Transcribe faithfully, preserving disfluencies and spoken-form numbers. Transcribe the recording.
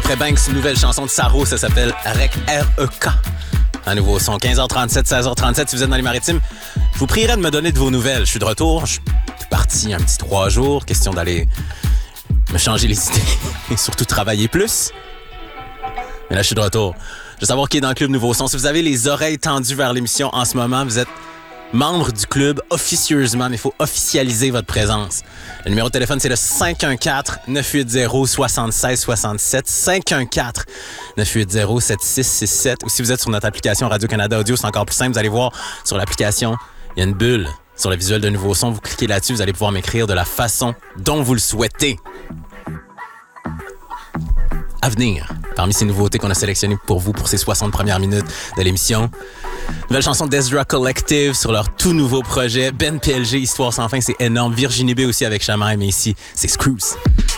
après Banks, une nouvelle chanson de Saro, ça s'appelle R E K. Un nouveau son, quinze heures trente-sept, seize heures trente-sept, si vous êtes dans les maritimes. Je vous prierai de me donner de vos nouvelles. Je suis de retour, je suis parti un petit trois jours, question d'aller me changer les idées et surtout travailler plus. Mais là, je suis de retour. Je veux savoir qui est dans le club Nouveau Son. Si vous avez les oreilles tendues vers l'émission en ce moment, vous êtes membre du club officieusement, mais il faut officialiser votre présence. Le numéro de téléphone, c'est le cinq un quatre, neuf huit zéro, six six six sept, cinq un quatre, neuf huit zéro, sept six six sept. Ou si vous êtes sur notre application Radio-Canada Audio, c'est encore plus simple. Vous allez voir sur l'application, il y a une bulle sur le visuel de Nouveau Son. Vous cliquez là-dessus, vous allez pouvoir m'écrire de la façon dont vous le souhaitez. À venir, parmi ces nouveautés qu'on a sélectionnées pour vous pour ces soixante premières minutes de l'émission, nouvelle chanson d'Ezra Collective sur leur tout nouveau projet. Ben P L G, Histoire sans fin, c'est énorme. Virginie B aussi avec Chamaille, mais ici, c'est Screws.